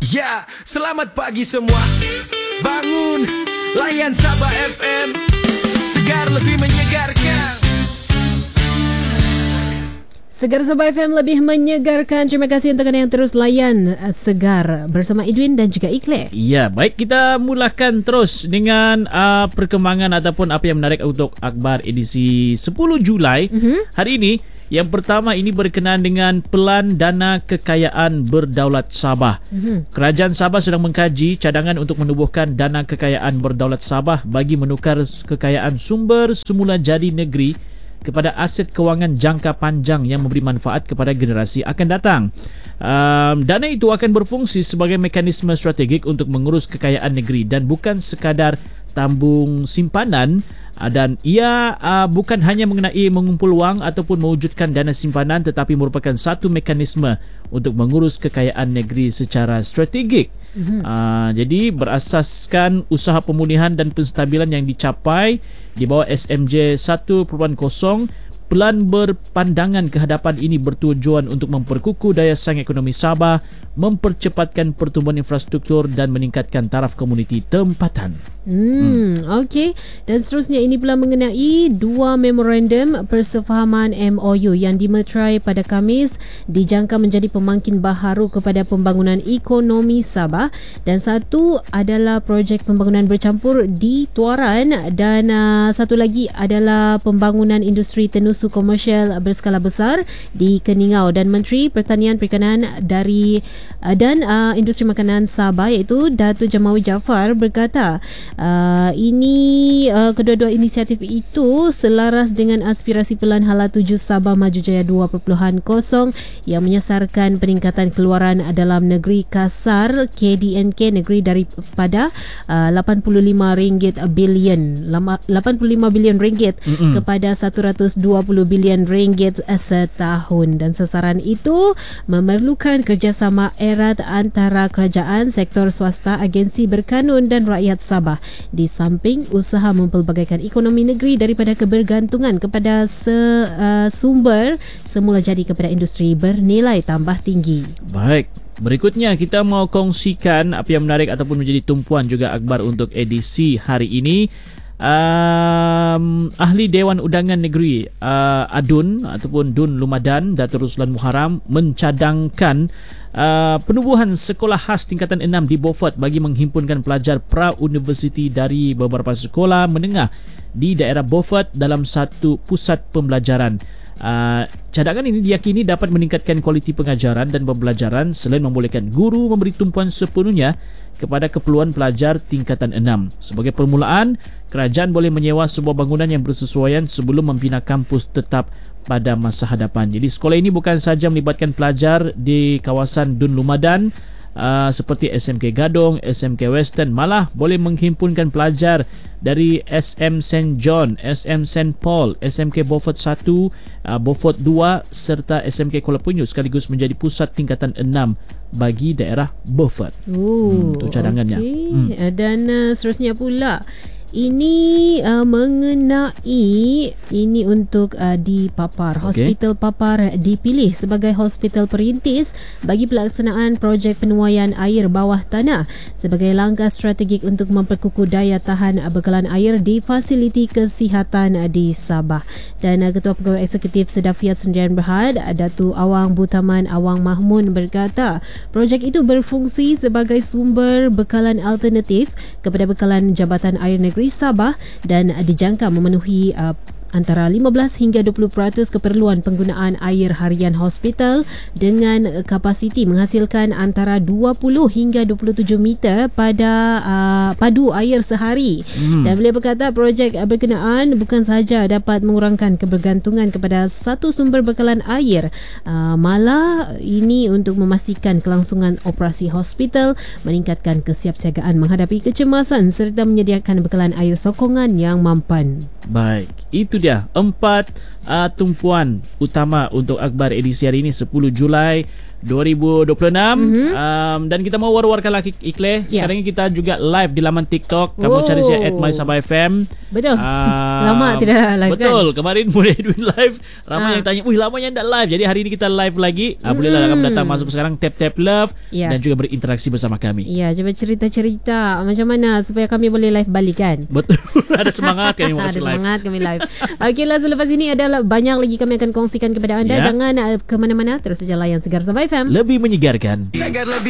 Ya, selamat pagi semua. Bangun, layan Sabah FM. Segar lebih menyegarkan. Segar Sabah FM lebih menyegarkan. Terima kasih untuk anda yang terus layan Segar bersama Edwin dan juga Ikhlas. Ya, baik, kita mulakan terus dengan perkembangan ataupun apa yang menarik untuk akhbar edisi 10 Julai. Hari ini, yang pertama ini berkenaan dengan Pelan Dana Kekayaan Berdaulat Sabah. Kerajaan Sabah sedang mengkaji cadangan untuk menubuhkan Dana Kekayaan Berdaulat Sabah bagi menukar kekayaan sumber semula jadi negeri kepada aset kewangan jangka panjang yang memberi manfaat kepada generasi akan datang. Dana itu akan berfungsi sebagai mekanisme strategik untuk mengurus kekayaan negeri dan bukan sekadar tambung simpanan, dan ia bukan hanya mengenai mengumpul wang ataupun mewujudkan dana simpanan, tetapi merupakan satu mekanisme untuk mengurus kekayaan negeri secara strategik. Jadi berasaskan usaha pemulihan dan penstabilan yang dicapai di bawah SMJ 1.0, pelan berpandangan kehadapan ini bertujuan untuk memperkukuh daya saing ekonomi Sabah, mempercepatkan pertumbuhan infrastruktur dan meningkatkan taraf komuniti tempatan. Okey. Dan seterusnya ini pula mengenai dua memorandum persefahaman MOU yang dimeterai pada Khamis, dijangka menjadi pemangkin baharu kepada pembangunan ekonomi Sabah, dan satu adalah projek pembangunan bercampur di Tuaran dan satu lagi adalah pembangunan industri tenusu komersial berskala besar di Keningau. Dan Menteri Pertanian, Perikanan dan Industri Makanan Sabah iaitu Datuk Jamawi Jaafar berkata kedua-dua inisiatif itu selaras dengan aspirasi Pelan Hala 7 Sabah Maju Jaya 2.0 yang menyasarkan peningkatan keluaran dalam negeri kasar KDNK negeri daripada RM85 bilion kepada RM120 bilion setahun, dan sasaran itu memerlukan kerjasama erat antara kerajaan, sektor swasta, agensi berkanun dan rakyat Sabah, di samping usaha mempelbagaikan ekonomi negeri daripada kebergantungan kepada sumber semula jadi kepada industri bernilai tambah tinggi. Baik, berikutnya kita mau kongsikan apa yang menarik ataupun menjadi tumpuan juga akhbar untuk edisi hari ini. Ahli Dewan Undangan Negeri ADUN ataupun Dun Lumadan, Datuk Ruslan Muharram mencadangkan penubuhan sekolah khas tingkatan 6 di Beaufort bagi menghimpunkan pelajar pra-universiti dari beberapa sekolah menengah di daerah Beaufort dalam satu pusat pembelajaran. Cadangan ini diyakini dapat meningkatkan kualiti pengajaran dan pembelajaran selain membolehkan guru memberi tumpuan sepenuhnya kepada keperluan pelajar tingkatan 6. Sebagai permulaan, kerajaan boleh menyewa sebuah bangunan yang bersesuaian sebelum membina kampus tetap pada masa hadapan. Jadi sekolah ini bukan sahaja melibatkan pelajar di kawasan Dun Lumadan seperti SMK Gadong, SMK Western, malah boleh menghimpunkan pelajar dari SM St. John, SM St. Paul, SMK Beaufort 1, Beaufort 2 serta SMK Kuala Penyu sekaligus menjadi pusat tingkatan 6 bagi daerah Beaufort. Itu cadangannya. Okay. Dan seterusnya pula ini mengenai ini untuk di Papar. Hospital Papar dipilih sebagai hospital perintis bagi pelaksanaan projek penuaian air bawah tanah sebagai langkah strategik untuk memperkukuh daya tahan bekalan air di fasiliti kesihatan di Sabah. Dan Ketua Pegawai Eksekutif Sedafiat Sendirian Berhad, Datuk Awang Butaman Awang Mahmun berkata, projek itu berfungsi sebagai sumber bekalan alternatif kepada bekalan Jabatan Air Negeri Sabah dan dijangka memenuhi antara 15 hingga 20% keperluan penggunaan air harian hospital dengan kapasiti menghasilkan antara 20 hingga 27 meter pada padu air sehari. Dan beliau berkata projek berkenaan bukan sahaja dapat mengurangkan kebergantungan kepada satu sumber bekalan air, malah ini untuk memastikan kelangsungan operasi hospital, meningkatkan kesiapsiagaan menghadapi kecemasan serta menyediakan bekalan air sokongan yang mampan. Baik, itu itu dia 4 tumpuan utama untuk akhbar edisi hari ini 10 Julai 2026. Dan kita mau war-warkan lagi Ikhlas. Sekarang ni kita juga live di laman TikTok. Kamu cari saya @MySabahFM. Betul. Lama tidak live betul. kan? Kemarin mulai Edwin live. Ramai yang tanya, lamanya tak live. Jadi hari ini kita live lagi. Bolehlah kamu datang masuk sekarang, tap love dan juga berinteraksi bersama kami. Ya, cuba cerita-cerita macam mana supaya kami boleh live balik kan? Betul. Ada semangat kami Ada live. semangat kami live. Okeylah, selepas ini adalah banyak lagi kami akan kongsikan kepada anda. Jangan ke mana-mana, terus saja layan Segar Sabah FM. Lebih menyegarkan. Segar lebih